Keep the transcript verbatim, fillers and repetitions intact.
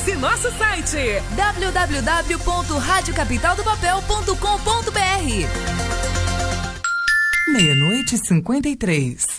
Acesse nosso site w w w ponto rádio capital do papel ponto com ponto b r. Meia-noite e cinquenta e três.